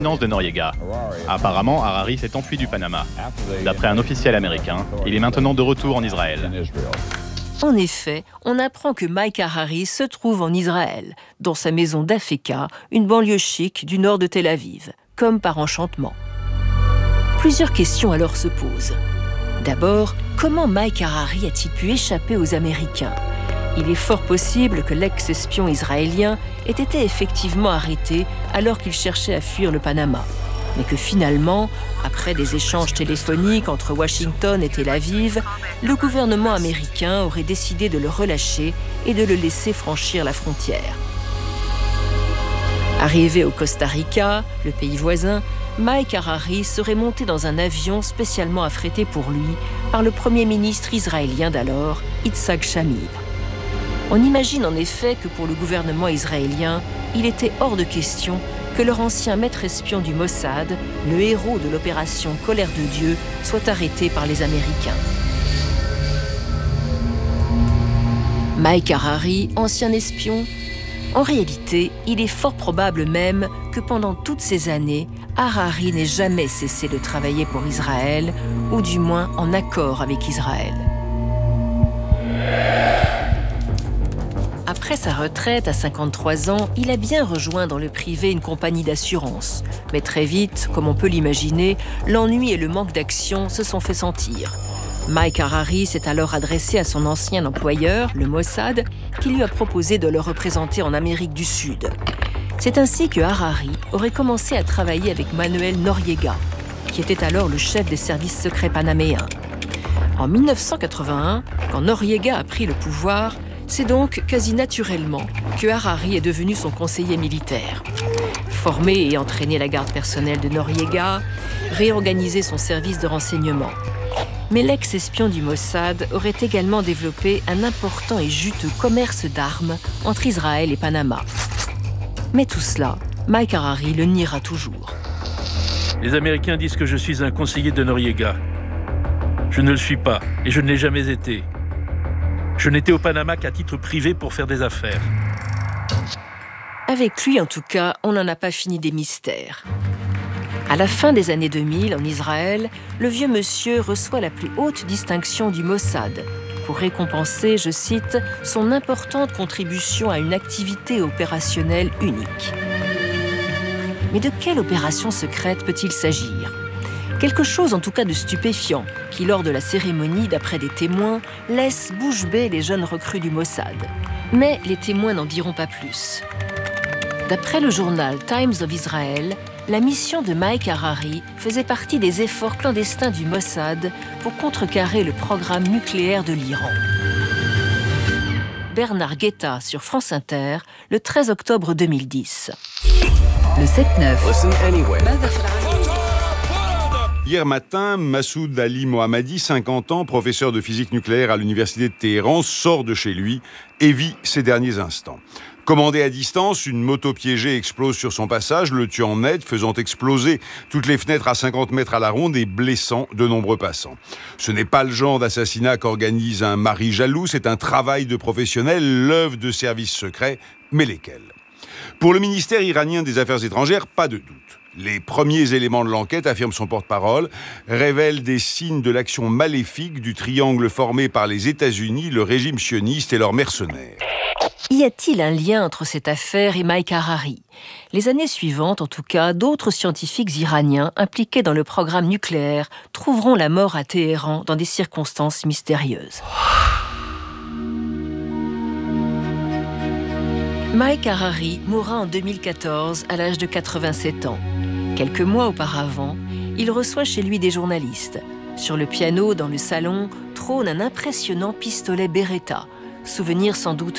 de Noriega. Apparemment, Harari s'est enfui du Panama. D'après un officiel américain, il est maintenant de retour en Israël. En effet, on apprend que Mike Harari se trouve en Israël, dans sa maison d'Afeka, une banlieue chic du nord de Tel Aviv, comme par enchantement. Plusieurs questions alors se posent. D'abord, comment Mike Harari a-t-il pu échapper aux Américains ? Il est fort possible que l'ex-espion israélien ait été effectivement arrêté alors qu'il cherchait à fuir le Panama. Mais que finalement, après des échanges téléphoniques entre Washington et Tel Aviv, le gouvernement américain aurait décidé de le relâcher et de le laisser franchir la frontière. Arrivé au Costa Rica, le pays voisin, Mike Harari serait monté dans un avion spécialement affrété pour lui par le premier ministre israélien d'alors, Yitzhak Shamir. On imagine en effet que pour le gouvernement israélien, il était hors de question que leur ancien maître espion du Mossad, le héros de l'opération Colère de Dieu, soit arrêté par les Américains. Mike Harari, ancien espion? En réalité, il est fort probable même que pendant toutes ces années, Harari n'ait jamais cessé de travailler pour Israël, ou du moins en accord avec Israël. Après sa retraite à 53 ans, il a bien rejoint dans le privé une compagnie d'assurance. Mais très vite, comme on peut l'imaginer, l'ennui et le manque d'action se sont fait sentir. Mike Harari s'est alors adressé à son ancien employeur, le Mossad, qui lui a proposé de le représenter en Amérique du Sud. C'est ainsi que Harari aurait commencé à travailler avec Manuel Noriega, qui était alors le chef des services secrets panaméens. En 1981, quand Noriega a pris le pouvoir, c'est donc quasi naturellement que Harari est devenu son conseiller militaire. Former et entraîner la garde personnelle de Noriega, réorganiser son service de renseignement. Mais l'ex-espion du Mossad aurait également développé un important et juteux commerce d'armes entre Israël et Panama. Mais tout cela, Mike Harari le niera toujours. Les Américains disent que je suis un conseiller de Noriega. Je ne le suis pas, et je ne l'ai jamais été. Je n'étais au Panama qu'à titre privé pour faire des affaires. Avec lui, en tout cas, on n'en a pas fini des mystères. À la fin des années 2000, en Israël, le vieux monsieur reçoit la plus haute distinction du Mossad pour récompenser, je cite, son importante contribution à une activité opérationnelle unique. Mais de quelle opération secrète peut-il s'agir ? Quelque chose en tout cas de stupéfiant, qui lors de la cérémonie, d'après des témoins, laisse bouche bée les jeunes recrues du Mossad. Mais les témoins n'en diront pas plus. D'après le journal Times of Israel, la mission de Mike Harari faisait partie des efforts clandestins du Mossad pour contrecarrer le programme nucléaire de l'Iran. Bernard Guetta sur France Inter, le 13 octobre 2010. Le 7-9. Hier matin, Massoud Ali Mohammadi, 50 ans, professeur de physique nucléaire à l'université de Téhéran, sort de chez lui et vit ses derniers instants. Commandé à distance, une moto piégée explose sur son passage, le tuant net, faisant exploser toutes les fenêtres à 50 mètres à la ronde et blessant de nombreux passants. Ce n'est pas le genre d'assassinat qu'organise un mari jaloux, c'est un travail de professionnel, l'œuvre de services secrets, mais lesquels ? Pour le ministère iranien des Affaires étrangères, pas de doute. Les premiers éléments de l'enquête, affirme son porte-parole, révèlent des signes de l'action maléfique du triangle formé par les États-Unis, le régime sioniste et leurs mercenaires. Y a-t-il un lien entre cette affaire et Mike Harari ? Les années suivantes, en tout cas, d'autres scientifiques iraniens impliqués dans le programme nucléaire trouveront la mort à Téhéran dans des circonstances mystérieuses. Mike Harari mourra en 2014 à l'âge de 87 ans. Quelques mois auparavant, il reçoit chez lui des journalistes. Sur le piano, dans le salon, trône un impressionnant pistolet Beretta, souvenir sans doute